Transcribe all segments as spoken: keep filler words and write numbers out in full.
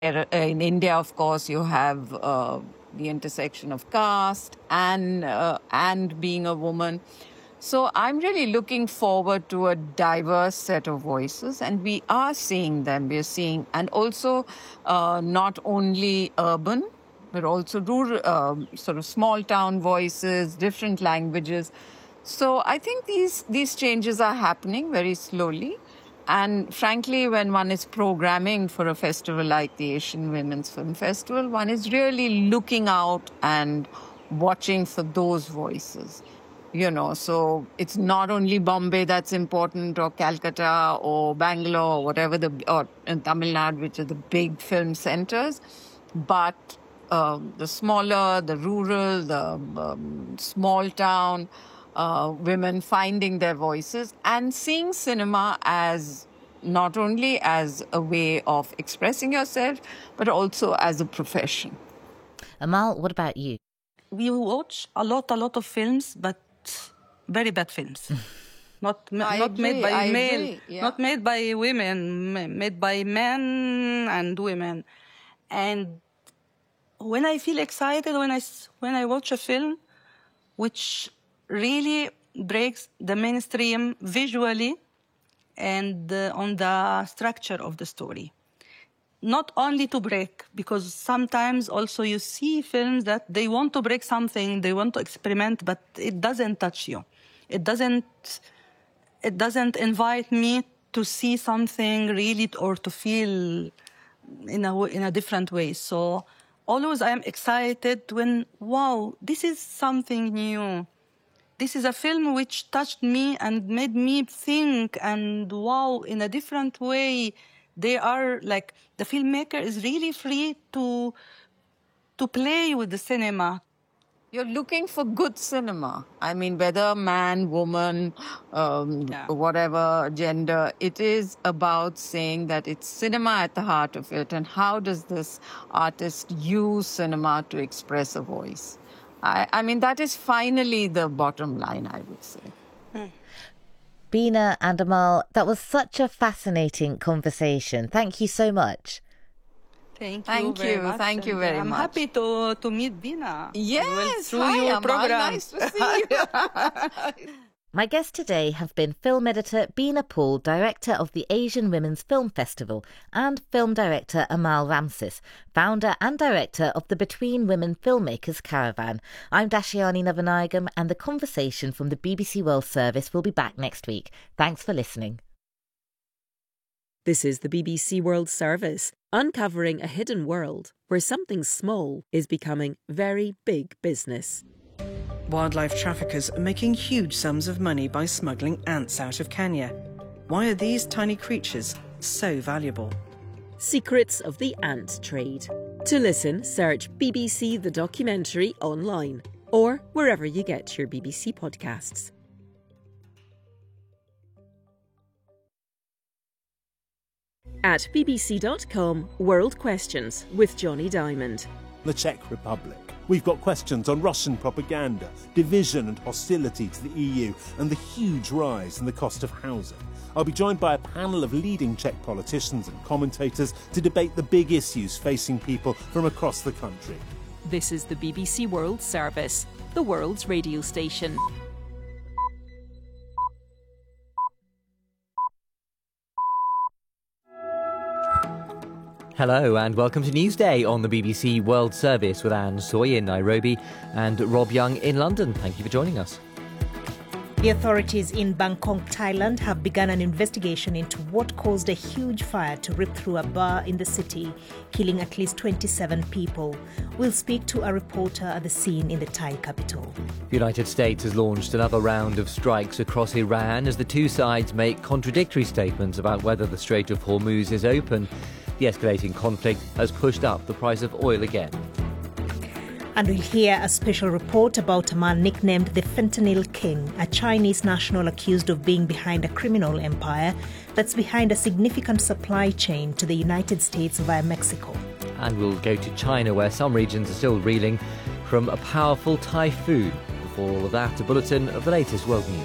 In India, of course, you have uh, the intersection of caste and uh, and being a woman. So I'm really looking forward to a diverse set of voices, and we are seeing them. We're seeing, and also uh, not only urban, but also rural, uh, sort of small town voices, different languages. So I think these these changes are happening very slowly. And frankly, when one is programming for a festival like the Asian Women's Film Festival, one is really looking out and watching for those voices. You know, so it's not only Bombay that's important, or Calcutta, or Bangalore, or whatever the, or in Tamil Nadu, which are the big film centers, but uh, the smaller, the rural, the um, small town uh, women finding their voices and seeing cinema as not only as a way of expressing yourself, but also as a profession. Amal, what about you? We watch a lot, a lot of films, but very bad films. Not I not agree, made by I male, agree, yeah. not made by women, ma- made by men and women. And when I feel excited, when I, s- when I watch a film which really breaks the mainstream visually and uh, on the structure of the story. Not only to break, because sometimes also you see films that they want to break something, they want to experiment, but it doesn't touch you. It doesn't, it doesn't invite me to see something really or to feel in a, in a different way. So always I am excited when, wow, this is something new. This is a film which touched me and made me think, and wow, in a different way. They are like, the filmmaker is really free to to play with the cinema. You're looking for good cinema. I mean, whether man, woman, um, Yeah. whatever gender, it is about saying that it's cinema at the heart of it. And how does this artist use cinema to express a voice? I, I mean, that is finally the bottom line, I would say. Beena and Amal, that was such a fascinating conversation. Thank you so much. Thank you Thank very you. much. Thank you And, very I'm much. happy to, to meet Beena. Yes, through hi, your Amal. program. Nice to see you. My guests today have been film editor Beena Paul, director of the Asian Women's Film Festival, and film director Amal Ramsis, founder and director of the Between Women Filmmakers Caravan. I'm Dashiani Navanayagam, and the conversation from the B B C World Service will be back next week. Thanks for listening. This is the B B C World Service, uncovering a hidden world where something small is becoming very big business. Wildlife traffickers are making huge sums of money by smuggling ants out of Kenya. Why are these tiny creatures so valuable? Secrets of the ant trade. To listen, search B B C The Documentary online or wherever you get your B B C podcasts. At b b c dot com, World Questions with Johnny Diamond. The Czech Republic. We've got questions on Russian propaganda, division and hostility to the E U, and the huge rise in the cost of housing. I'll be joined by a panel of leading Czech politicians and commentators to debate the big issues facing people from across the country. This is the B B C World Service, the world's radio station. Hello and welcome to Newsday on the B B C World Service with Anne Soy in Nairobi and Rob Young in London. Thank you for joining us. The authorities in Bangkok, Thailand have begun an investigation into what caused a huge fire to rip through a bar in the city, killing at least twenty-seven people. We'll speak to a reporter at the scene in the Thai capital. The United States has launched another round of strikes across Iran as the two sides make contradictory statements about whether the Strait of Hormuz is open. The escalating conflict has pushed up the price of oil again. And we'll hear a special report about a man nicknamed the Fentanyl King, a Chinese national accused of being behind a criminal empire that's behind a significant supply chain to the United States via Mexico. And we'll go to China, where some regions are still reeling from a powerful typhoon. Before all of that, a bulletin of the latest world news.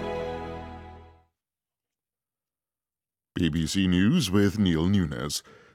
B B C News with Neil Nunes.